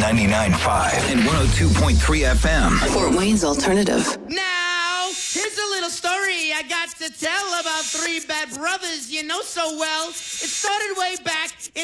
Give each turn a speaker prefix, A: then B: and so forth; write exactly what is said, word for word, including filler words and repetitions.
A: ninety-nine point five and one oh two point three F M.
B: Fort Wayne's Alternative.
C: Now, here's a little story I got to tell about three bad brothers you know so well. It started way back in